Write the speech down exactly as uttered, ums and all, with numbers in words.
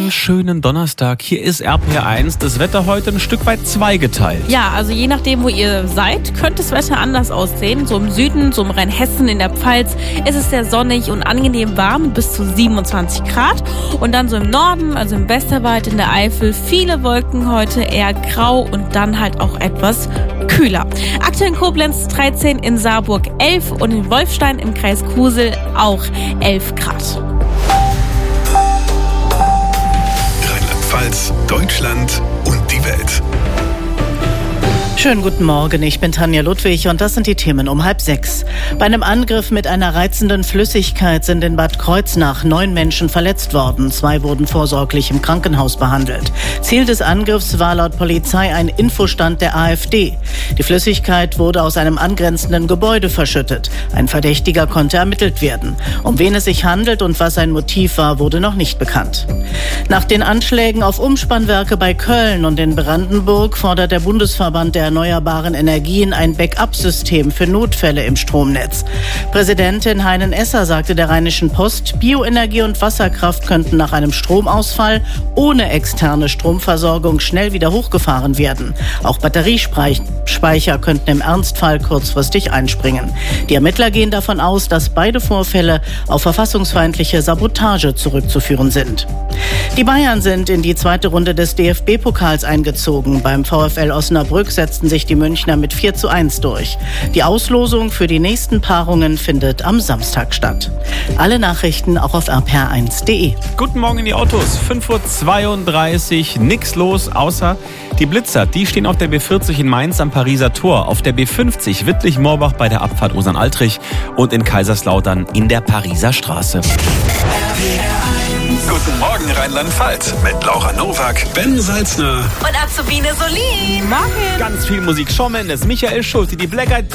wunderschönen Donnerstag. Hier ist R P R eins. Das Wetter heute ein Stück weit zweigeteilt. Ja, also je nachdem, wo ihr seid, könnte das Wetter anders aussehen. So im Süden, so im Rheinhessen, in der Pfalz ist es sehr sonnig und angenehm warm, bis zu siebenundzwanzig Grad. Und dann so im Norden, also im Westerwald, in der Eifel, viele Wolken heute, eher grau und dann halt auch etwas kühler. Aktuell in Koblenz dreizehn, in Saarburg elf und in Wolfstein im Kreis Kusel auch elf Grad. Rheinland-Pfalz, Deutschland und die Welt. Schönen guten Morgen, ich bin Tanja Ludwig und das sind die Themen um halb sechs. Bei einem Angriff mit einer reizenden Flüssigkeit sind in Bad Kreuznach neun Menschen verletzt worden. Zwei wurden vorsorglich im Krankenhaus behandelt. Ziel des Angriffs war laut Polizei ein Infostand der AfD. Die Flüssigkeit wurde aus einem angrenzenden Gebäude verschüttet. Ein Verdächtiger konnte ermittelt werden. Um wen es sich handelt und was sein Motiv war, wurde noch nicht bekannt. Nach den Anschlägen auf Umspannwerke bei Köln und in Brandenburg fordert der Bundesverband der erneuerbaren Energien ein Backup-System für Notfälle im Stromnetz. Präsidentin Heinen-Esser sagte der Rheinischen Post, Bioenergie und Wasserkraft könnten nach einem Stromausfall ohne externe Stromversorgung schnell wieder hochgefahren werden. Auch Batteriespeicher könnten im Ernstfall kurzfristig einspringen. Die Ermittler gehen davon aus, dass beide Vorfälle auf verfassungsfeindliche Sabotage zurückzuführen sind. Die Bayern sind in die zweite Runde des D F B-Pokals eingezogen. Beim VfL Osnabrück setzten sich die Münchner mit vier zu eins durch. Die Auslosung für die nächsten Paarungen findet am Samstag statt. Alle Nachrichten auch auf r p r eins punkt d e. Guten Morgen in die Autos. fünf Uhr zweiunddreißig, nix los, außer die Blitzer. Die stehen auf der B vierzig in Mainz am Pariser Tor, auf der B fünfzig Wittlich-Morbach bei der Abfahrt Osern-Altrich und in Kaiserslautern in der Pariser Straße. Guten Morgen Rheinland-Pfalz mit Laura Nowak, Ben Salzner Und Azubine Solin. Morgen. Ganz viel Musik. Shawn Mendes, Michael Schulte, die Black Eyed